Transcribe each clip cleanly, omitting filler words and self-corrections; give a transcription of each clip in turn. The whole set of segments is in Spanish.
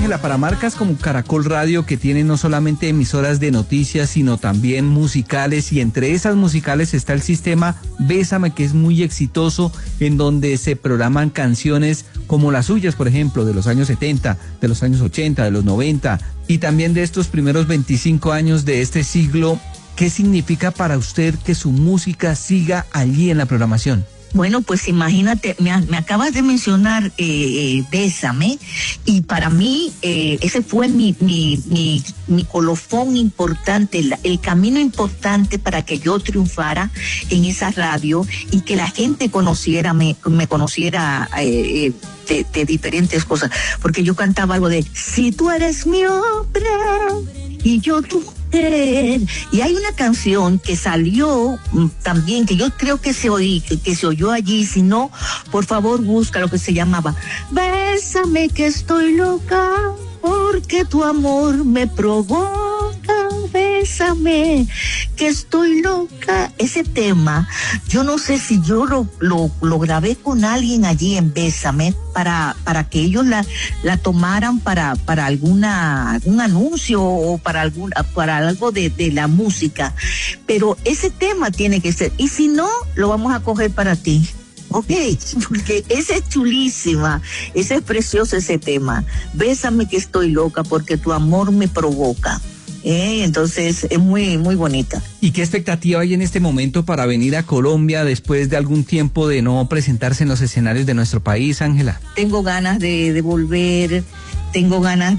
Ángela, para marcas como Caracol Radio, que tienen no solamente emisoras de noticias, sino también musicales, y entre esas musicales está el sistema Bésame, que es muy exitoso, en donde se programan canciones como las suyas, por ejemplo, de los años 70, de los años 80, de los 90, y también de estos primeros 25 años de este siglo. ¿Qué significa para usted que su música siga allí en la programación? Bueno, pues imagínate, me acabas de mencionar Bésame, y para mí ese fue mi colofón importante, el camino importante para que yo triunfara en esa radio y que la gente me conociera de diferentes cosas, porque yo cantaba algo de si tú eres mi hombre y yo tu mujer. Y hay una canción que salió también, que yo creo que se oyó allí. Si no, por favor busca lo que se llamaba Bésame que estoy loca, porque tu amor me provoca. Bésame que estoy loca. Ese tema, yo no sé si yo lo grabé con alguien allí en Bésame para que ellos la tomaran para algún anuncio o para algo de la música, pero ese tema tiene que ser, y si no, lo vamos a coger para ti. Ok, porque esa es chulísima, ese es precioso ese tema. Bésame que estoy loca porque tu amor me provoca. Entonces es muy, muy bonita. ¿Y qué expectativa hay en este momento para venir a Colombia después de algún tiempo de no presentarse en los escenarios de nuestro país, Ángela? Tengo ganas de volver, tengo ganas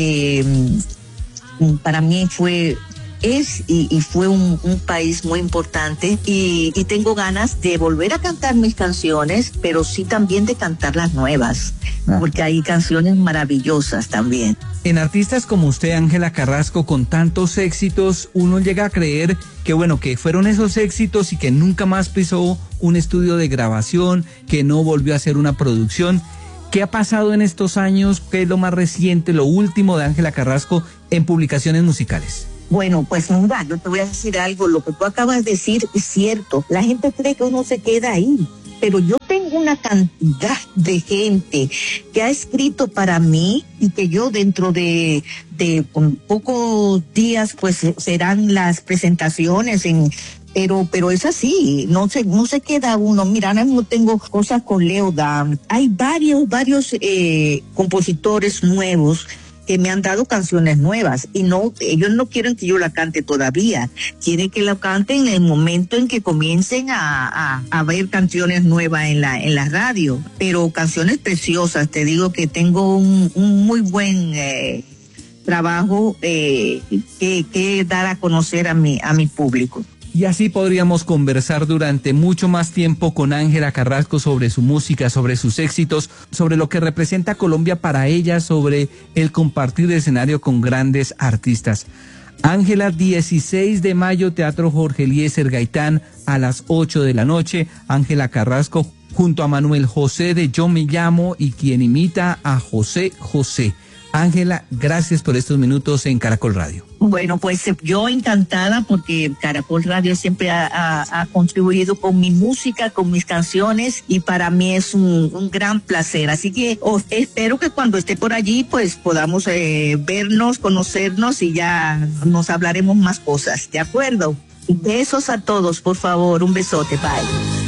para mí fue un país muy importante, y tengo ganas de volver a cantar mis canciones, pero sí también de cantar las nuevas, porque hay canciones maravillosas también. En artistas como usted, Ángela Carrasco, con tantos éxitos, uno llega a creer que que fueron esos éxitos y que nunca más pisó un estudio de grabación, que no volvió a hacer una producción. ¿Qué ha pasado en estos años? ¿Qué es lo más reciente, lo último de Ángela Carrasco en publicaciones musicales? Bueno, pues mira, yo te voy a decir algo, lo que tú acabas de decir es cierto, la gente cree que uno se queda ahí, pero yo tengo una cantidad de gente que ha escrito para mí, y que yo dentro de pocos días pues serán las presentaciones pero es así, no se queda uno. Mira, ahora mismo tengo cosas con Leo Dan, hay varios compositores nuevos que me han dado canciones nuevas, y ellos no quieren que yo la cante todavía, quieren que la cante en el momento en que comiencen a ver canciones nuevas en la radio, pero canciones preciosas. Te digo que tengo un muy buen trabajo que dar a conocer a mi público. Y así podríamos conversar durante mucho más tiempo con Ángela Carrasco sobre su música, sobre sus éxitos, sobre lo que representa Colombia para ella, sobre el compartir de escenario con grandes artistas. Ángela, 16 de mayo, Teatro Jorge Eliezer Gaitán, a las 8 de la noche. Ángela Carrasco junto a Manuel José de Yo Me Llamo y quien imita a José José. Ángela, gracias por estos minutos en Caracol Radio. Bueno, pues yo encantada, porque Caracol Radio siempre ha contribuido con mi música, con mis canciones, y para mí es un gran placer. Así que espero que cuando esté por allí pues podamos vernos, conocernos, y ya nos hablaremos más cosas, ¿de acuerdo? Besos a todos, por favor, un besote, bye.